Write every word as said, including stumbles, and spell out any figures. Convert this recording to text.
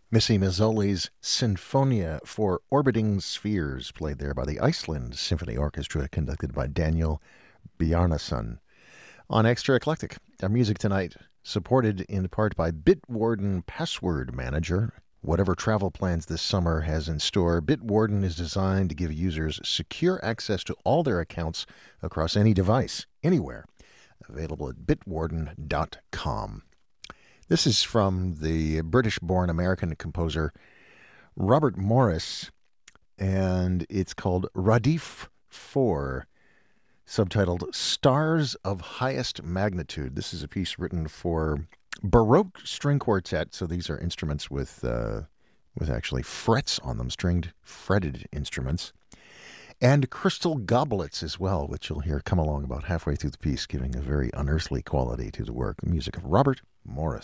Missy Mazzoli's Sinfonia for Orbiting Spheres, played there by the Iceland Symphony Orchestra, conducted by Daniel Bjarnason. On Extra Eclectic, our music tonight supported in part by Bitwarden Password Manager. Whatever travel plans this summer has in store, Bitwarden is designed to give users secure access to all their accounts across any device, anywhere. Available at bitwarden dot com. This is from the British-born American composer Robert Morris, and it's called Radif four, subtitled Stars of Highest Magnitude. This is a piece written for Baroque String Quartet, so these are instruments with uh, with actually frets on them, stringed, fretted instruments, and crystal goblets as well, which you'll hear come along about halfway through the piece, giving a very unearthly quality to the work. The music of Robert Morris.